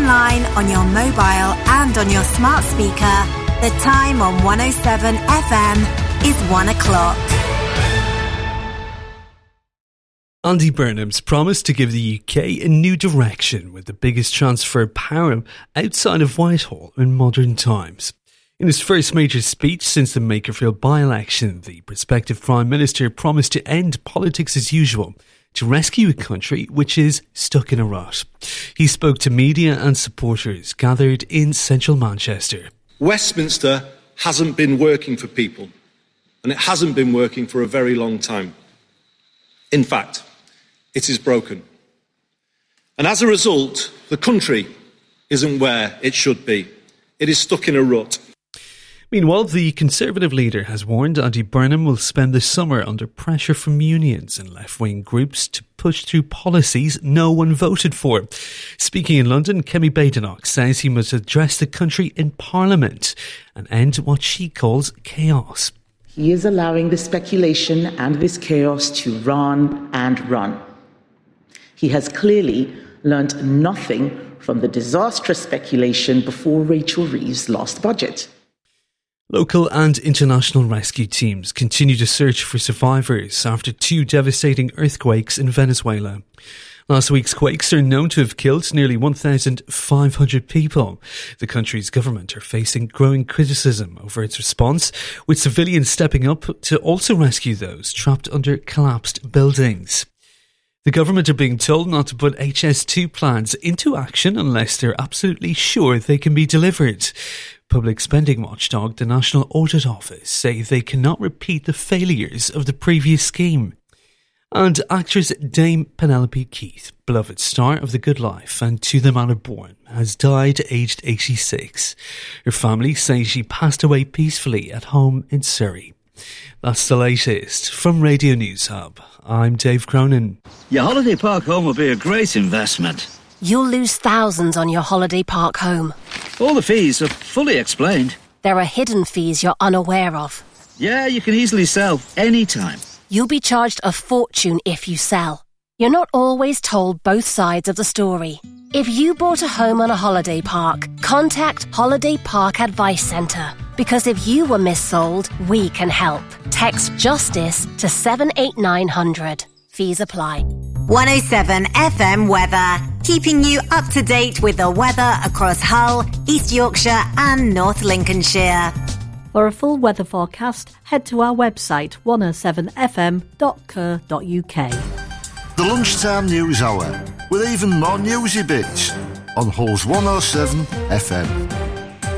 online, on your mobile and on your smart speaker. The time on 107 FM is 1 o'clock. Andy Burnham's promised to give the UK a new direction with the biggest transfer of power outside of Whitehall in modern times. In his first major speech since the Makerfield by-election, the prospective Prime Minister promised to end politics as usual to rescue a country which is stuck in a rut. He spoke to media and supporters gathered in central Manchester. Westminster hasn't been working for people, and it hasn't been working for a very long time. In fact, it is broken. And as a result, the country isn't where it should be. It is stuck in a rut. Meanwhile, the Conservative leader has warned Andy Burnham will spend the summer under pressure from unions and left-wing groups to push through policies no one voted for. Speaking in London, Kemi Badenoch says he must address the country in Parliament and end what she calls chaos. He is allowing the speculation and this chaos to run and run. He has clearly learnt nothing from the disastrous speculation before Rachel Reeves' last budget. Local and international rescue teams continue to search for survivors after two devastating earthquakes in Venezuela. Last week's quakes are known to have killed nearly 1,500 people. The country's government are facing growing criticism over its response, with civilians stepping up to also rescue those trapped under collapsed buildings. The government are being told not to put HS2 plans into action unless they're absolutely sure they can be delivered. Public spending watchdog, the National Audit Office, say they cannot repeat the failures of the previous scheme. And actress Dame Penelope Keith, beloved star of The Good Life and To the Manor Born, has died aged 86. Her family say she passed away peacefully at home in Surrey. That's the latest from Radio News Hub. I'm Dave Cronin. Your holiday park home will be a great investment. You'll lose thousands on your holiday park home. All the fees are fully explained. There are hidden fees you're unaware of. Yeah, you can easily sell anytime. You'll be charged a fortune if you sell. You're not always told both sides of the story. If you bought a home on a holiday park, contact Holiday Park Advice Centre. Because if you were missold, we can help. Text JUSTICE to 78900. Fees apply. 107 FM weather, keeping you up to date with the weather across Hull, East Yorkshire and North Lincolnshire. For a full weather forecast, head to our website 107fm.co.uk. The Lunchtime News Hour, with even more newsy bits on Hull's 107 FM.